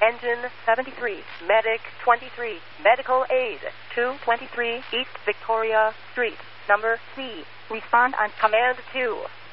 Engine 73, Medic 23, Medical Aid 223 East Victoria Street, number C. Respond on Command 2.